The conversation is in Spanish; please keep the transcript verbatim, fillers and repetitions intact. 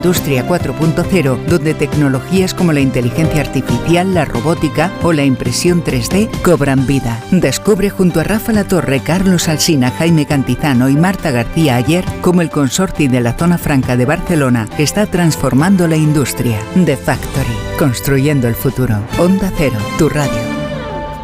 Industria cuatro punto cero, donde tecnologías como la inteligencia artificial, la robótica o la impresión tres D cobran vida. Descubre junto a Rafa Latorre, Carlos Alsina, Jaime Cantizano y Marta García Ayer cómo el consorcio de la Zona Franca de Barcelona está transformando la industria. The Factory, construyendo el futuro. Onda Cero, tu radio.